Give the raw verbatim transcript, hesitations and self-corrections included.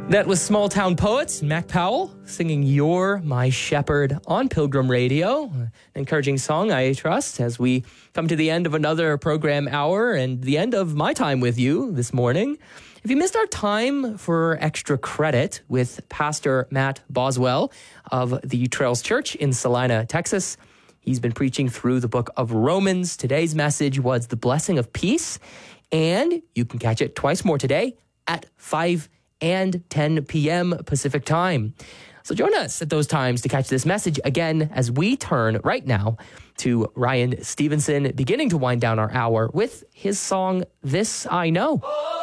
That was Small Town Poets, Mac Powell, singing You're My Shepherd on Pilgrim Radio. An encouraging song, I trust, as we come to the end of another program hour and the end of my time with you this morning. If you missed our time for extra credit with Pastor Matt Boswell of the Trails Church in Salina, Texas, he's been preaching through the book of Romans. Today's message was the blessing of peace, and you can catch it twice more today at five and ten p.m. Pacific time. So join us at those times to catch this message again as we turn right now to Ryan Stevenson, beginning to wind down our hour with his song, This I Know.